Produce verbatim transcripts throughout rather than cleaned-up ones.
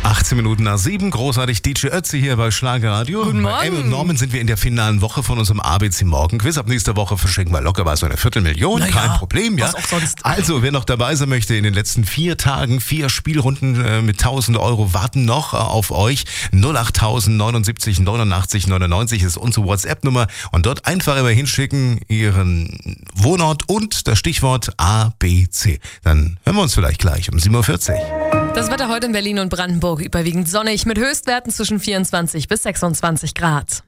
achtzehn Minuten nach sieben, großartig D J Ötzi hier bei Schlagerradio. Guten Bei Morgen. Amy und Norman sind wir in der finalen Woche von unserem A B C Morgenquiz. Ab nächster Woche verschenken wir locker was, so eine Viertelmillion, Naja, kein Problem, ja. was auch sonst. Also, wer noch dabei sein möchte, in den letzten vier Tagen, vier Spielrunden äh, mit tausend Euro warten noch äh, auf euch. null acht neunundsiebzig neunundachtzig neunundneunzig ist unsere WhatsApp-Nummer und dort einfach immer hinschicken, ihren Wohnort und das Stichwort A B C. Dann hören wir uns vielleicht gleich um sieben Uhr vierzig. Das Wetter heute in Berlin und Brandenburg überwiegend sonnig mit Höchstwerten zwischen vierundzwanzig bis sechsundzwanzig Grad.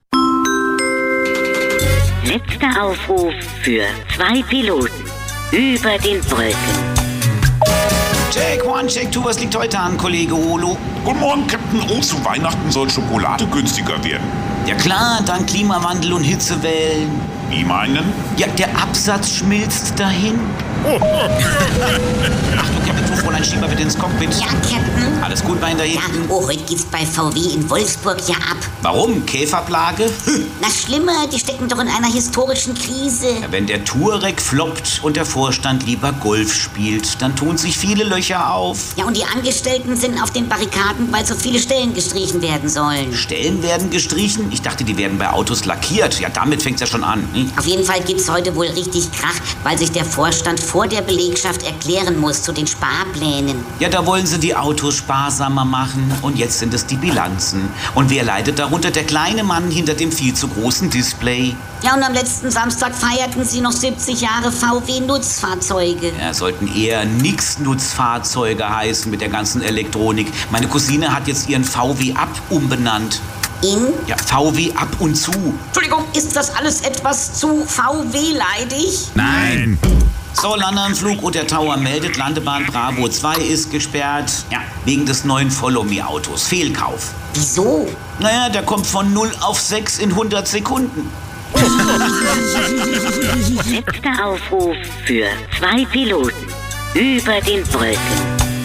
Letzter Aufruf für zwei Piloten über den Brücken. Check one, check two, was liegt heute an, Kollege Olo? Guten Morgen, Captain. Oh, zu Weihnachten soll Schokolade günstiger werden. Ja klar, dank Klimawandel und Hitzewellen. Wie meinen? Ja, der Absatz schmilzt dahin. Achtung, Captain, Fräulein, schieb mal bitte ins Cockpit. Ja, Captain. Alles gut, Bein da Ja, hinten? oh, heute geht's bei V W in Wolfsburg ja ab. Warum? Käferplage? Na schlimmer, die stecken doch in einer historischen Krise. Ja, wenn der Touareg floppt und der Vorstand lieber Golf spielt, dann tun sich viele Löcher auf. Ja, und die Angestellten sind auf den Barrikaden, weil so viele Stellen gestrichen werden sollen. Stellen werden gestrichen? Ich dachte, die werden bei Autos lackiert. Ja, damit fängt's ja schon an. Hm? Auf jeden Fall gibt's heute wohl richtig Krach, weil sich der Vorstand vor der Belegschaft erklären muss zu den Sparplänen. Ja, da wollen sie die Autos sparsamer machen und jetzt sind es die Bilanzen. Und wer leidet darunter? Der kleine Mann hinter dem viel zu großen Display. Ja, und am letzten Samstag feierten sie noch siebzig Jahre V W-Nutzfahrzeuge. Ja, sollten eher Nix-Nutzfahrzeuge heißen mit der ganzen Elektronik. Meine Cousine hat jetzt ihren V W Up umbenannt. In? Ja, V W ab und zu. Entschuldigung, ist das alles etwas zu V W-leidig? Nein. So, Landeanflug und der Tower meldet, Landebahn Bravo zwei ist gesperrt. Ja, wegen des neuen Follow-Me-Autos. Fehlkauf. Wieso? Naja, der kommt von null auf sechs in hundert Sekunden. Letzter Aufruf für zwei Piloten über den Brücken.